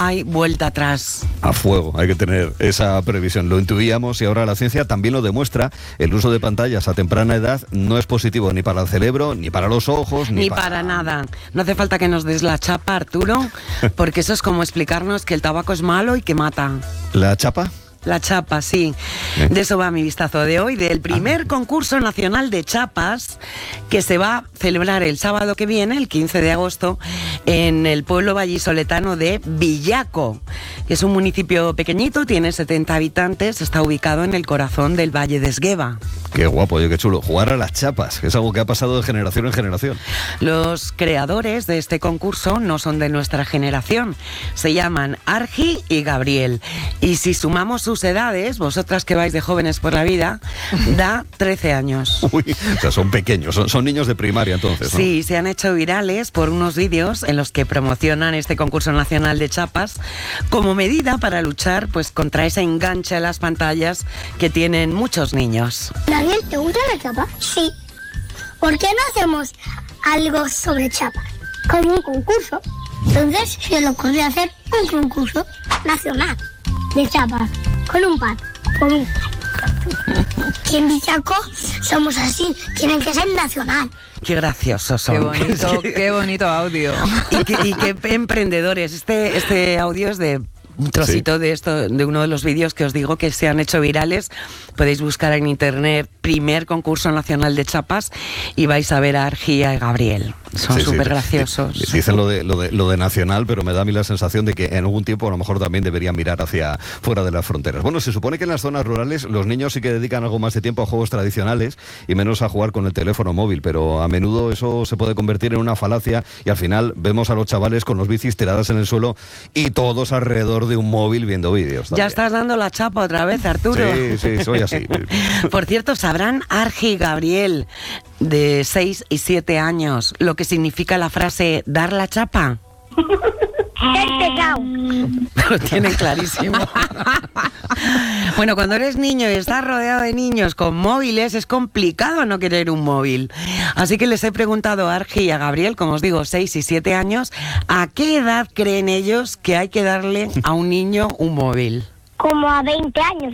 hay vuelta atrás. A fuego, hay que tener esa previsión. Lo intuíamos y ahora la ciencia también lo demuestra. El uso de pantallas a temprana edad no es positivo ni para el cerebro, ni para los ojos, ni para nada. No hace falta que nos des la chapa, Arturo, porque eso es como explicarnos que el tabaco es malo y que mata. ¿La chapa? La chapa, sí. De eso va mi vistazo de hoy, del primer concurso nacional de chapas que se va a celebrar el sábado que viene, el 15 de agosto, en el pueblo vallisoletano de Villaco, que es un municipio pequeñito, tiene 70 habitantes, está ubicado en el corazón del Valle de Esgueva. Qué guapo, qué chulo. Jugar a las chapas, que es algo que ha pasado de generación en generación. Los creadores de este concurso no son de nuestra generación. Se llaman Argi y Gabriel. Y si sumamos sus edades, vosotras que vais de jóvenes por la vida, da 13 años. Uy, o sea, son pequeños, son niños de primaria entonces, ¿no? Sí, se han hecho virales por unos vídeos en los que promocionan este concurso nacional de chapas como medida para luchar pues contra ese enganche a las pantallas que tienen muchos niños. Daniel, ¿te gusta la chapa? Sí. ¿Por qué no hacemos algo sobre chapa? Con un concurso. Entonces se le ocurrió hacer un concurso nacional de chapas. Con un par. Con un par. Que en Villaco somos así. Tienen que ser nacional. Qué graciosos son. Qué bonito audio. Y qué emprendedores. Este audio es de un trocito de esto, de uno de los vídeos que os digo que se han hecho virales. Podéis buscar en internet primer concurso nacional de chapas y vais a ver a Argi y a Gabriel. Son súper graciosos. Dicen lo de nacional, pero me da a mí la sensación de que en algún tiempo a lo mejor también deberían mirar hacia fuera de las fronteras. Bueno, se supone que en las zonas rurales los niños sí que dedican algo más de tiempo a juegos tradicionales y menos a jugar con el teléfono móvil, pero a menudo eso se puede convertir en una falacia y al final vemos a los chavales con los bicis tiradas en el suelo y todos alrededor de un móvil viendo vídeos. Ya estás dando la chapa otra vez, Arturo. Sí, soy así. Por cierto, ¿sabrán Argi y Gabriel, de 6 y 7 años, lo que significa la frase dar la chapa? Lo tienen clarísimo. Bueno, cuando eres niño y estás rodeado de niños con móviles, es complicado no querer un móvil. Así que les he preguntado a Argi y a Gabriel, como os digo, 6 y 7 años, ¿a qué edad creen ellos que hay que darle a un niño un móvil? Como a 20 años,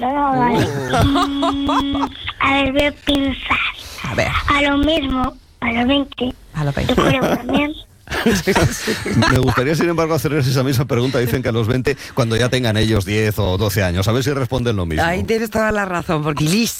¿no? A ver, voy a pensar. A ver. A lo mismo, a los 20. A lo 20. Yo creo también. Me gustaría, sin embargo, hacerles esa misma pregunta. Dicen que a los 20, cuando ya tengan ellos 10 o 12 años, a ver si responden lo mismo. Ahí tienes toda la razón, porque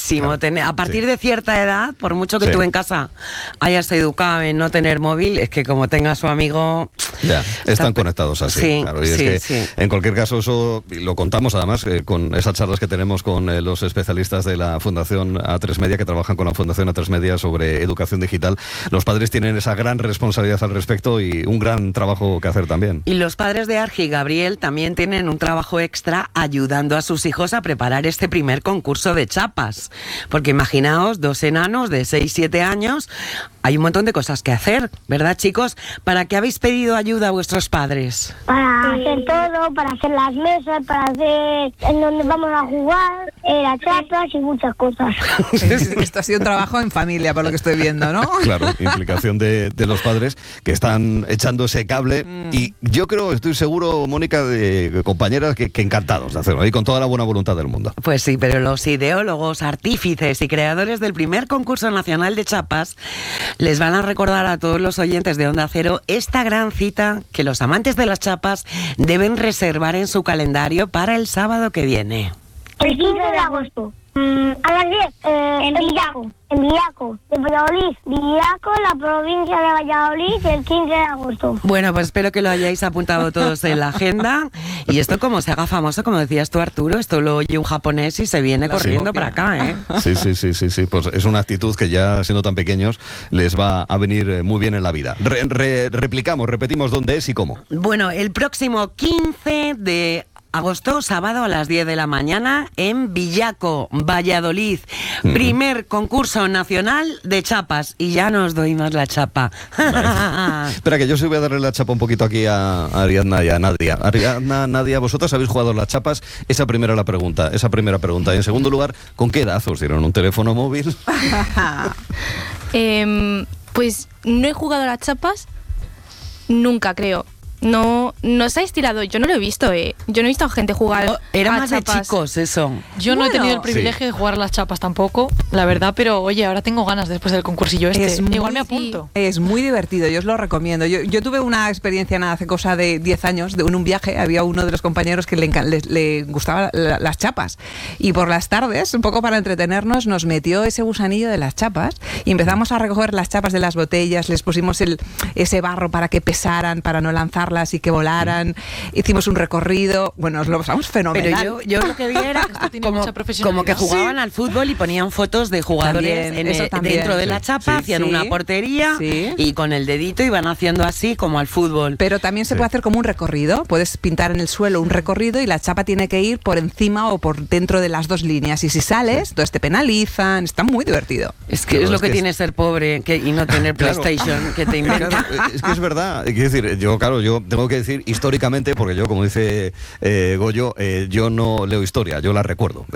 a partir de cierta edad, por mucho que tú en casa hayas educado en no tener móvil, es que como tengas su amigo... Ya, están conectados así. Sí, claro, y es que, en cualquier caso, eso lo contamos además con esas charlas que tenemos con los especialistas de la Fundación A3 Media, que trabajan con la Fundación A3 Media sobre educación digital. Los padres tienen esa gran responsabilidad al respecto y un gran trabajo que hacer también. Y los padres de Argi y Gabriel también tienen un trabajo extra ayudando a sus hijos a preparar este primer concurso de chapas. Porque imaginaos, 2 enanos de 6-7 años, hay un montón de cosas que hacer, ¿verdad, chicos? ¿Para qué habéis pedido ayuda a vuestros padres? Para hacer todo, para hacer las mesas, para hacer en donde vamos a jugar, las chapas y muchas cosas. Esto ha sido un trabajo en familia, por lo que estoy viendo, ¿no? Claro, implicación de los padres que están echando ese cable y yo creo, estoy seguro, Mónica, de compañeras que encantados de hacerlo y con toda la buena voluntad del mundo. Pues sí, pero los ideólogos, artífices y creadores del primer concurso nacional de chapas les van a recordar a todos los oyentes de Onda Cero esta gran cita que los amantes de las chapas deben reservar en su calendario para el sábado que viene. El 15 de agosto. A las 10. En Villaco. En Villaco. De Valladolid. Villaco, la provincia de Valladolid, el 15 de agosto. Bueno, pues espero que lo hayáis apuntado todos en la agenda. Y esto, como se haga famoso, como decías tú, Arturo, esto lo oye un japonés y se viene corriendo para acá, ¿eh? Sí. Pues es una actitud que ya, siendo tan pequeños, les va a venir muy bien en la vida. Repetimos dónde es y cómo. Bueno, el próximo 15 de agosto, sábado a las 10 de la mañana en Villaco, Valladolid. Primer concurso nacional de chapas. Y ya nos doy más la chapa. Espera, que yo sí voy a darle la chapa un poquito aquí a Ariadna y a Nadia. Ariadna, Nadia, ¿vosotras habéis jugado las chapas? Esa primera pregunta. Y en segundo lugar, ¿con qué edad os dieron un teléfono móvil? Pues no he jugado a las chapas nunca, creo. No se ha estirado, yo no lo he visto, Yo no he visto a gente jugar Era a más chapas. de chicos eso. Yo no he tenido el privilegio de jugar a las chapas tampoco, la verdad, pero oye, ahora tengo ganas después del concursillo igual me apunto. Es muy divertido, yo os lo recomiendo. Yo tuve una experiencia hace cosa de 10 años, en un viaje, había uno de los compañeros que le gustaban las chapas, y por las tardes, un poco para entretenernos, nos metió ese gusanillo de las chapas y empezamos a recoger las chapas de las botellas, les pusimos ese barro para que pesaran, para no lanzarlas y que volaran. Hicimos un recorrido, bueno, nos lo pasamos fenomenal. Pero yo lo que vi era como que jugaban al fútbol y ponían fotos de jugadores dentro de la chapa, hacían una portería y con el dedito iban haciendo así como al fútbol. Pero también se puede hacer como un recorrido, puedes pintar en el suelo un recorrido y la chapa tiene que ir por encima o por dentro de las dos líneas, y si sales, entonces te penalizan, está muy divertido. Es que es lo que tiene ser pobre y no tener PlayStation, que te inventan. Claro, es que es verdad, quiero decir, yo tengo que decir históricamente, porque yo, como dice Goyo, yo no leo historia, yo la recuerdo.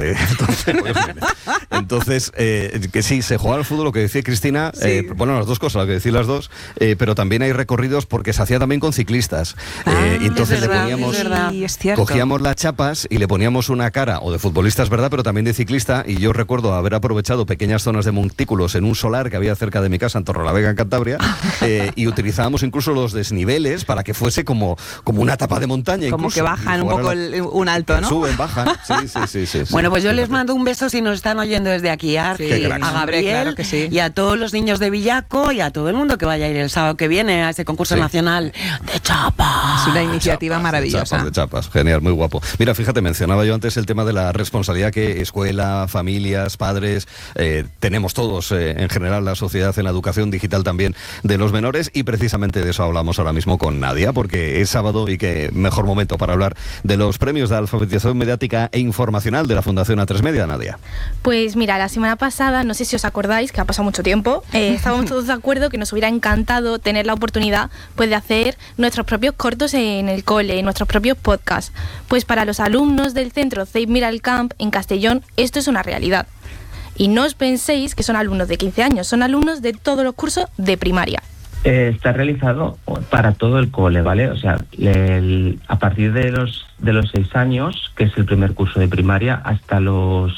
Entonces, que sí, se jugaba al fútbol, lo que decía Cristina, bueno, las dos cosas, lo que decía las dos, pero también hay recorridos porque se hacía también con ciclistas. Y entonces le poníamos, cogíamos las chapas y le poníamos una cara, o de futbolista es verdad, pero también de ciclista, y yo recuerdo haber aprovechado pequeñas zonas de montículos en un solar que había cerca de mi casa, en Torrelavega, en Cantabria, y utilizábamos incluso los desniveles para que fuese como una etapa de montaña. Como incluso, que bajan un poco un alto, ¿no? Suben, bajan, sí. Bueno, pues yo les mando un beso si nos están oyendo desde aquí, a Gabriel, claro que sí. Y a todos los niños de Villaco y a todo el mundo que vaya a ir el sábado que viene a ese concurso nacional de chapas. Es una iniciativa maravillosa. De chapas, genial, muy guapo. Mira, fíjate, mencionaba yo antes el tema de la responsabilidad que escuela, familias, padres, tenemos todos en general, la sociedad, en la educación digital también de los menores, y precisamente de eso hablamos ahora mismo con Nadia, porque es sábado y qué mejor momento para hablar de los premios de alfabetización mediática e informacional de la Fundación A3 Media, Nadia. Pues mira, la semana pasada, no sé si os acordáis, que ha pasado mucho tiempo, estábamos todos de acuerdo que nos hubiera encantado tener la oportunidad pues de hacer nuestros propios cortos en el cole, nuestros propios podcasts. Pues para los alumnos del centro Save Miral Camp en Castellón, esto es una realidad. Y no os penséis que son alumnos de 15 años, son alumnos de todos los cursos de primaria. Está realizado para todo el cole, ¿vale? O sea, a partir de los 6 años, que es el primer curso de primaria, hasta los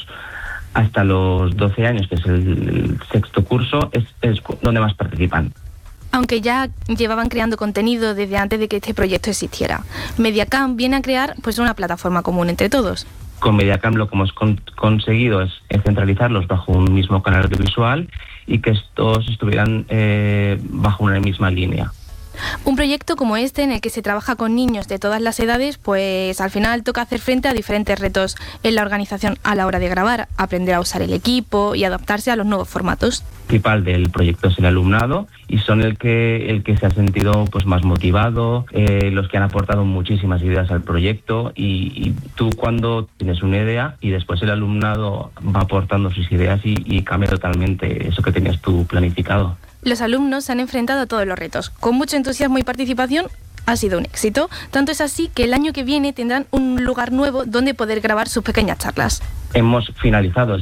12 años, que es el sexto curso, es donde más participan. Aunque ya llevaban creando contenido desde antes de que este proyecto existiera. Mediacamp viene a crear pues una plataforma común entre todos. Con Mediacamp lo que hemos conseguido es centralizarlos bajo un mismo canal audiovisual y que estos estuvieran bajo una misma línea. Un proyecto como este, en el que se trabaja con niños de todas las edades, pues al final toca hacer frente a diferentes retos en la organización a la hora de grabar, aprender a usar el equipo y adaptarse a los nuevos formatos. El principal del proyecto es el alumnado, y son el que se ha sentido pues más motivado, los que han aportado muchísimas ideas al proyecto, y tú cuando tienes una idea y después el alumnado va aportando sus ideas y cambia totalmente eso que tenías tú planificado. Los alumnos se han enfrentado a todos los retos. Con mucho entusiasmo y participación ha sido un éxito. Tanto es así que el año que viene tendrán un lugar nuevo donde poder grabar sus pequeñas charlas. Hemos finalizado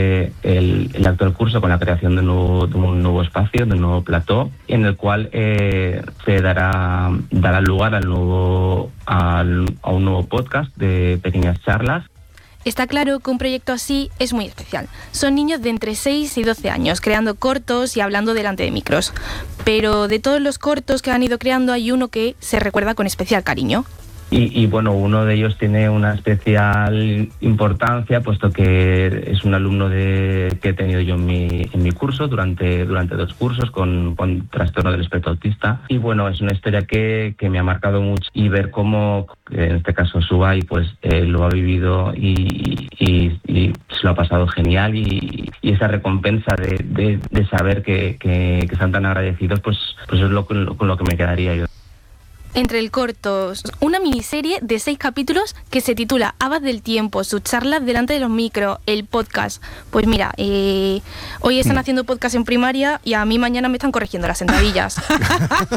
el actual curso con la creación de un nuevo espacio, de un nuevo plató, en el cual se dará lugar a un nuevo podcast de pequeñas charlas. Está claro que un proyecto así es muy especial. Son niños de entre 6 y 12 años, creando cortos y hablando delante de micros. Pero de todos los cortos que han ido creando, hay uno que se recuerda con especial cariño. Y bueno, uno de ellos tiene una especial importancia, puesto que es un alumno que he tenido yo en mi curso durante 2 cursos con trastorno del espectro autista. Y bueno, es una historia que me ha marcado mucho, y ver cómo, en este caso Subay, pues lo ha vivido y se lo ha pasado genial, y esa recompensa de saber que están tan agradecidos, pues es con lo que me quedaría yo. Entre el corto, una miniserie de 6 capítulos que se titula Habas del Tiempo, sus charlas delante de los micros, el podcast. Pues mira, hoy están haciendo podcast en primaria y a mí mañana me están corrigiendo las sentadillas.